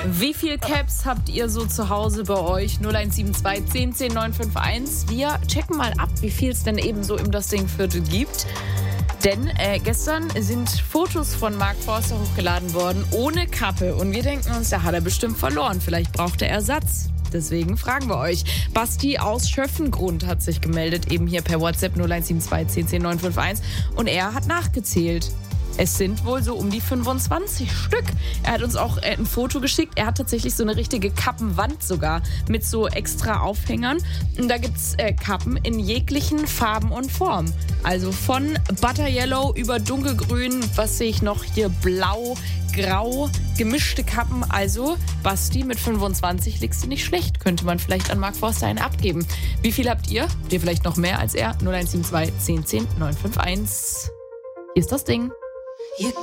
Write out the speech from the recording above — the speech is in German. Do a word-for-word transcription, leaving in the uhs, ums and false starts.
Wie viel Caps habt ihr so zu Hause bei euch? null eins sieben zwei, zehn, zehn, neun fünf eins. Wir checken mal ab, wie viel es denn eben so im Dosting-Viertel gibt. Denn äh, gestern sind Fotos von Mark Forster hochgeladen worden, ohne Kappe. Und wir denken uns, da hat er bestimmt verloren. Vielleicht braucht er Ersatz. Deswegen fragen wir euch. Basti aus Schöffengrund hat sich gemeldet, eben hier per WhatsApp null eins sieben zwei, zehn, zehn, neun fünf eins. Und er hat nachgezählt. Es sind wohl so um die fünfundzwanzig Stück. Er hat uns auch ein Foto geschickt. Er hat tatsächlich so eine richtige Kappenwand sogar mit so extra Aufhängern. Und da gibt's äh, Kappen in jeglichen Farben und Formen. Also von Butter Yellow über dunkelgrün, was sehe ich noch hier, blau, grau, gemischte Kappen. Also Basti, mit fünfundzwanzig liegst du nicht schlecht. Könnte man vielleicht an Mark Forster eine abgeben. Wie viel habt ihr? Habt ihr vielleicht noch mehr als er? null eins sieben zwei, zehn, zehn, neun fünf eins. Hier ist das Ding. You